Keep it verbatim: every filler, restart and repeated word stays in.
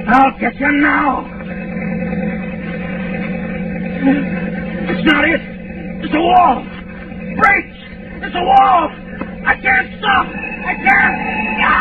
I'll get you now. It's not it. It's a wall. Break! It's a wall! I can't stop! I can't! Ah!